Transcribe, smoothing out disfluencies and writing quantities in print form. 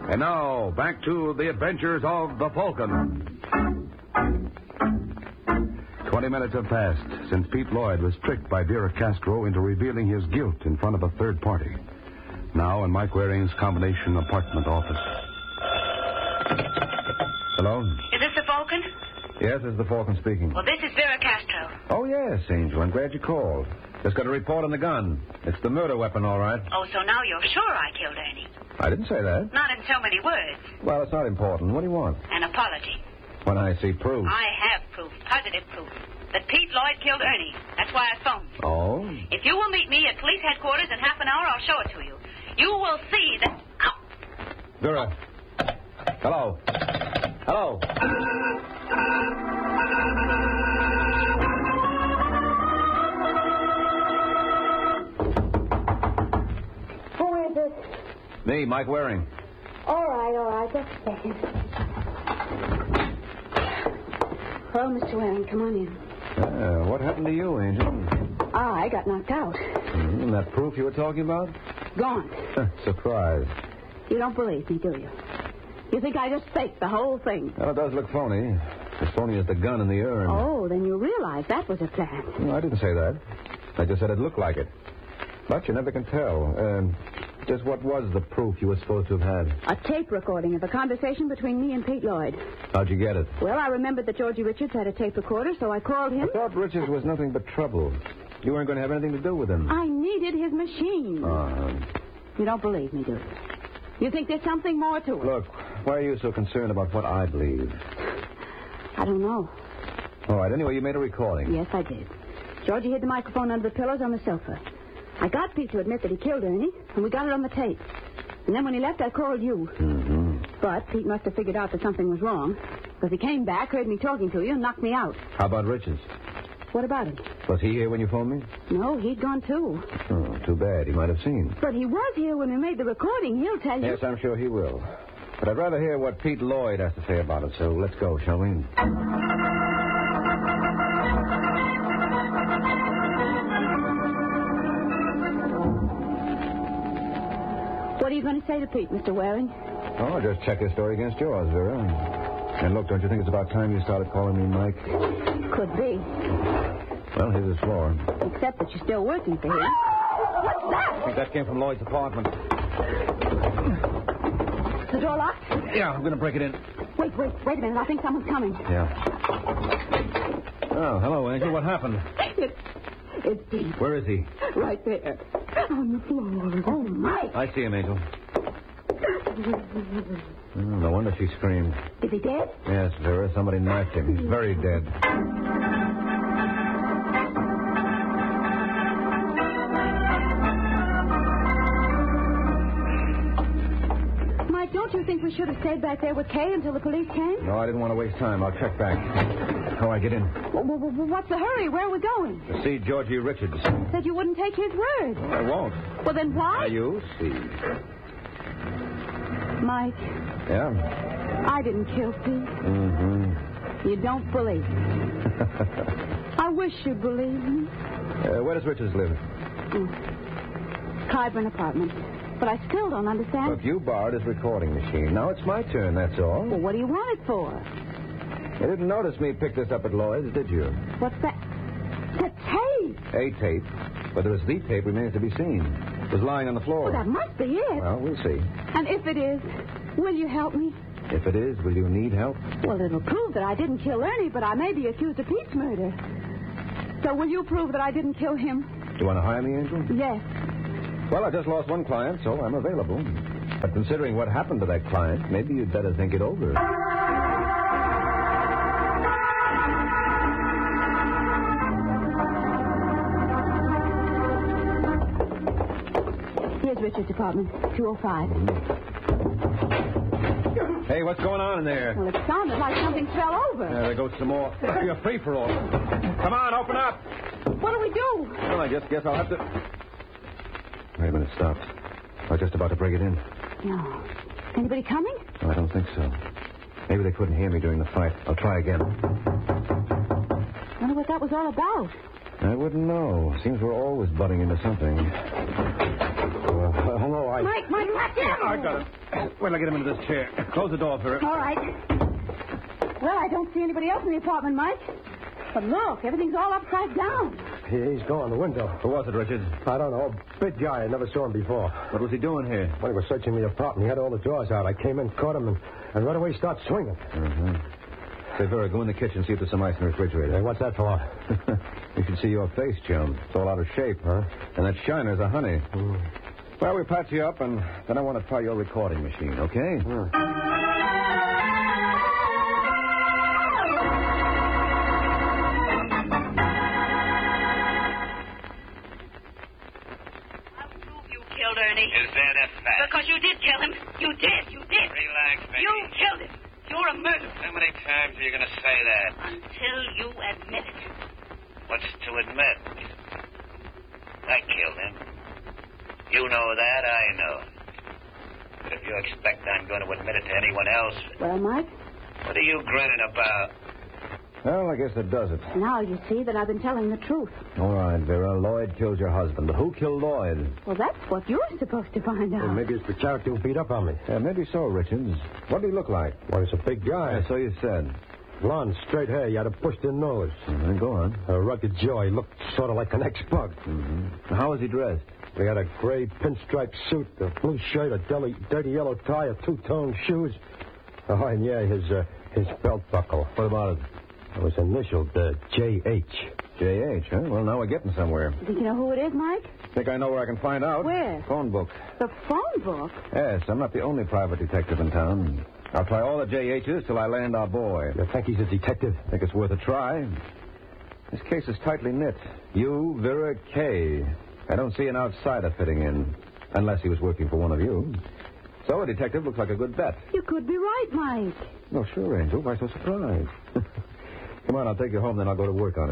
And now, back to the adventures of the Falcon. 20 minutes have passed since Pete Lloyd was tricked by Vera Castro into revealing his guilt in front of a third party. Now in Mike Waring's combination apartment office. Hello? Is this the Falcon? Yes, this is the Falcon speaking. Well, this is Vera Castro. Oh, yes, Angel. I'm glad you called. Just got a report on the gun. It's the murder weapon, all right. Oh, so now you're sure I killed Ernie? I didn't say that. Not in so many words. Well, it's not important. What do you want? An apology. When I see proof. I have proof, positive proof, that Pete Lloyd killed Ernie. That's why I phoned. Oh? If you will meet me at police headquarters in half an hour, I'll show it to you. You will see that... Ow! Vera. Hello. Hello. Who is it? Me, Mike Waring. All right. Just a second. Hello, Mr. Waring. Come on in. What happened to you, Angel? I got knocked out. And that proof you were talking about? Gone. Surprise. You don't believe me, do you? You think I just faked the whole thing? Well, it does look phony. As phony as the gun in the urn. Oh, then you realize that was a plan. No, I didn't say that. I just said it looked like it. But you never can tell. Just what was the proof you were supposed to have had? A tape recording of a conversation between me and Pete Lloyd. How'd you get it? Well, I remembered that Georgie Richards had a tape recorder, so I called him. I thought Richards was nothing but trouble. You weren't going to have anything to do with him. I needed his machine. You don't believe me, do you? You think there's something more to it? Look, why are you so concerned about what I believe? I don't know. All right, anyway, you made a recording. Yes, I did. Georgie hid the microphone under the pillows on the sofa. I got Pete to admit that he killed Ernie, and we got it on the tape. And then when he left, I called you. Mm-hmm. But Pete must have figured out that something was wrong, because he came back, heard me talking to you, and knocked me out. How about Richards? What about him? Was he here when you phoned me? No, he'd gone too. Oh, too bad. He might have seen. But he was here when we made the recording. He'll tell you. Yes, I'm sure he will. But I'd rather hear what Pete Lloyd has to say about it, so let's go, shall we? What are you going to say to Pete, Mr. Waring? Oh, just check his story against yours, Vera. And look, don't you think it's about time you started calling me Mike? Could be. Well, here's his floor. Except that you're still working for him. What's that? I think that came from Lloyd's apartment. Is the door locked? Yeah, I'm going to break it in. Wait a minute. I think someone's coming. Yeah. Oh, hello, Angel. What happened? It's Pete. Where is he? Right there. On the floor. Oh, Mike. I see him, Angel. No wonder she screamed. Is he dead? Yes, Vera. Somebody knifed him. He's very dead. Mike, don't you think we should have stayed back there with Kay until the police came? No, I didn't want to waste time. I'll check back. How do I get in? What's the hurry? Where are we going? To see Georgie Richards. Said you wouldn't take his word. Oh, I won't. Well, then why? Now, you see. Mike, Yeah? I didn't kill Pete. Mm-hmm. You don't believe me. I wish you'd believe me. Where does Richards live? Clyburn apartment. But I still don't understand. Look, you borrowed his recording machine. Now it's my turn, that's all. Well, what do you want it for? You didn't notice me pick this up at Lloyd's, did you? What's that? The tape. A tape. Whether it's the tape remains to be seen. It was lying on the floor. Well, that must be it. Well, we'll see. And if it is, will you help me? If it is, will you need help? Well, it'll prove that I didn't kill Ernie, but I may be accused of Pete's murder. So will you prove that I didn't kill him? Do you want to hire me, Angel? Yes. Well, I just lost one client, so I'm available. But considering what happened to that client, maybe you'd better think it over. Here's Richard's apartment, 205. Hey, what's going on in there? Well, it sounded like something fell over. There goes some more. You're free for all. Come on, open up. What do we do? Well, I just guess I'll have to... Wait a minute, stop. I was just about to break it in. No. Anybody coming? I don't think so. Maybe they couldn't hear me during the fight. I'll try again. I wonder what that was all about. I wouldn't know. Seems we're always butting into something. Hello, Mike, watch out. I got him. Wait till I get him into this chair. Close the door for him. All right. Well, I don't see anybody else in the apartment, Mike. But look, everything's all upside down. He's gone, the window. Who was it, Richard? I don't know. Big guy. I never saw him before. What was he doing here? When he was searching the apartment, he had all the drawers out. I came in, caught him, and right away started swinging. Mm-hmm. Say, Vera, go in the kitchen, see if there's some ice in the refrigerator. Hey, what's that for? You should see your face, chum. It's all out of shape. Huh? And that shiner's a honey. Well, we patch you up, and then I want to try your recording machine, okay? Ernie. Is that a fact? Because you did kill him. You did. Relax, baby. You killed him. You're a murderer. How many times are you going to say that? Until you admit it. What's to admit? I killed him. You know that, I know. But if you expect I'm going to admit it to anyone else, Well, Mike, what are you grinning about? Well, I guess that does it. now you see that I've been telling the truth. All right, Vera. Lloyd killed your husband. But who killed Lloyd? Well, that's what you're supposed to find out. Well, maybe it's the character who beat up on me. Yeah, maybe so, Richards. What did he look like? Well, he's a big guy. Yeah, so you said. Blonde, straight hair. He had a pushed-in nose. Go on. A rugged jaw. He looked sort of like an ex-bug. How was he dressed? He had a gray pinstripe suit, a blue shirt, a dirty yellow tie, a two-tone shoes. Oh, and yeah, his belt buckle. What about it? It was initialed J.H. J.H., huh? Well, now we're getting somewhere. Think you know who it is, Mike? Think I know where I can find out? Where? Phone book. The phone book? Yes, I'm not the only private detective in town. I'll try all the J.H.'s till I land our boy. You think he's a detective? Think it's worth a try. This case is tightly knit. You, Vera K. I don't see an outsider fitting in, unless he was working for one of you. So a detective looks like a good bet. You could be right, Mike. No, sure, Angel. Why so surprised? Come on, I'll take you home, then I'll go to work on it.